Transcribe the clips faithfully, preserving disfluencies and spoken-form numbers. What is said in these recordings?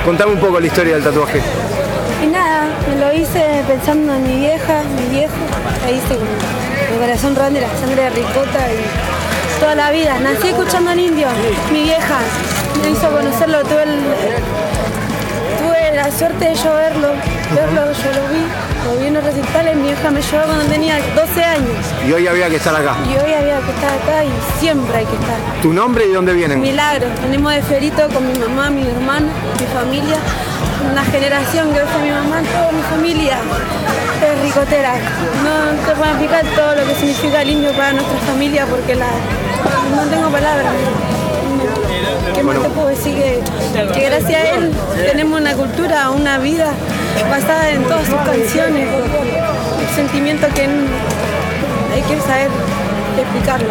Contame un poco la historia del tatuaje. Y nada, me lo hice pensando en mi vieja, mi viejo. La hice con el corazón ronde, la sangre de ricota y toda la vida. Nací escuchando en indio. Mi vieja me hizo conocerlo, tuve, el, tuve la suerte de yo verlo, verlo, yo lo vi, lo vi en los recitales. Mi vieja me llevó cuando tenía doce años. Y hoy había que estar acá. Y hoy había que estar acá y siempre hay que estar. ¿Tu nombre y dónde vienen? Milagro. Venimos de Ferito con mi mamá, mi hermano, mi familia. Una generación que fue mi mamá, toda mi familia es ricotera. No te puedo explicar todo lo que significa el indio para nuestra familia porque la, no tengo palabras. ¿Qué más te puedo decir? Que, que gracias a él tenemos una cultura, una vida basada en todas sus canciones, un sentimiento que hay que saber explicarlo.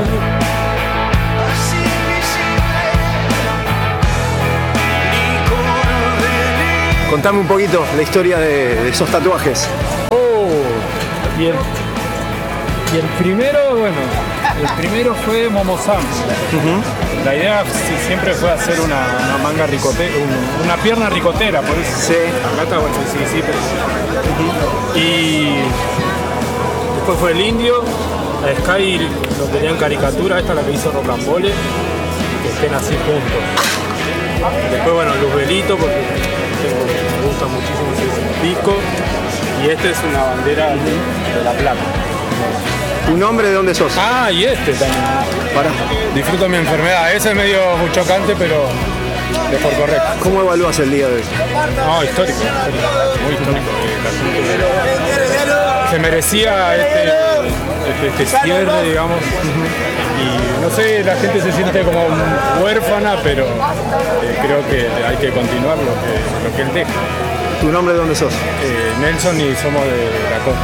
Contame un poquito la historia de, de esos tatuajes. Oh, y el, y el primero, bueno, el primero fue Momo-san. Uh-huh. La idea sí, siempre fue hacer una, una manga ricotera, un, una pierna ricotera, por eso. Sí. La gata, bueno, sí, sí, pero... Uh-huh. Y después fue el indio, a Sky lo tenía en caricatura, esta es la que hizo Rocambole, que estén así juntos. Después, bueno, Luzbelito, porque me gusta muchísimo ese disco. Y este es una bandera de La Plata. ¿Tu nombre de dónde sos? Ah, y este también. Pará. Disfruto mi enfermedad. Ese es medio chocante, pero es por correcto. ¿Cómo evalúas el día de hoy? No, histórico, histórico. Muy histórico. Se merecía este, este, este cierre, digamos. Y no sé, la gente se siente como huérfana, pero eh, creo que hay que continuar lo que, lo que él deja. ¿Tu nombre de dónde sos? Eh, Nelson y somos de la costa.